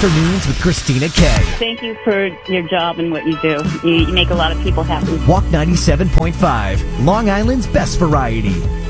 Afternoons with Christina K. Thank you for your job and what you do. You make a lot of people happy. Walk 97.5, Long Island's best variety.